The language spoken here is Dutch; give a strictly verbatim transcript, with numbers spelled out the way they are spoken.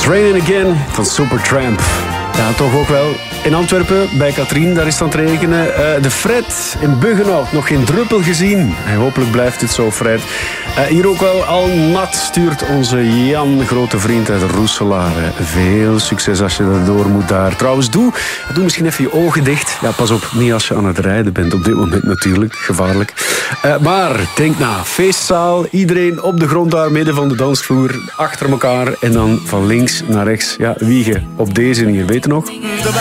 It's Raining Again van Supertramp. Ja, toch ook wel. In Antwerpen, bij Katrien, daar is het aan het regenen. Uh, de Fred in Buggenhout, nog geen druppel gezien. En hopelijk blijft het zo, Fred. Uh, hier ook wel al nat stuurt onze Jan, grote vriend uit Roeselaar. Veel succes als je erdoor moet daar. Trouwens, doe, doe misschien even je ogen dicht. Ja, pas op, niet als je aan het rijden bent. Op dit moment natuurlijk, gevaarlijk. Uh, maar, denk na, feestzaal. Iedereen op de grond daar, midden van de dansvloer. Achter elkaar en dan van links naar rechts. Ja, wiegen op deze manier, weet je nog?